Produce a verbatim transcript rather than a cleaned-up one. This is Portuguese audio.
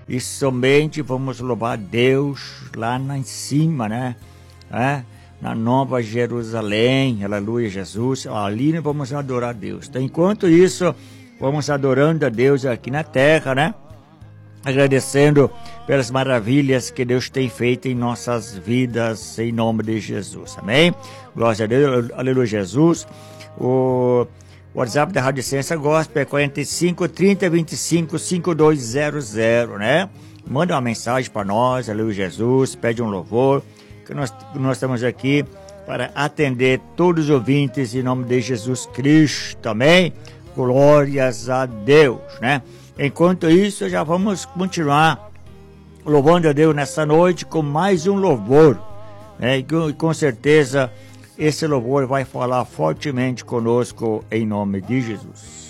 e somente vamos louvar a Deus lá em cima, né? É? Na Nova Jerusalém, aleluia, Jesus, ali nós vamos adorar a Deus. Então, enquanto isso, vamos adorando a Deus aqui na terra, né? Agradecendo pelas maravilhas que Deus tem feito em nossas vidas, em nome de Jesus, amém? Glória a Deus, aleluia, Jesus. O WhatsApp da Rádio Ciência Gospel é quarenta e cinco, trinta, vinte e cinco, cinquenta e dois zero zero, né? Manda uma mensagem para nós, aleluia, Jesus, pede um louvor, que nós, nós estamos aqui para atender todos os ouvintes em nome de Jesus Cristo, amém? Glórias a Deus, né? Enquanto isso, já vamos continuar louvando a Deus nessa noite com mais um louvor, né? E com, com certeza esse louvor vai falar fortemente conosco em nome de Jesus.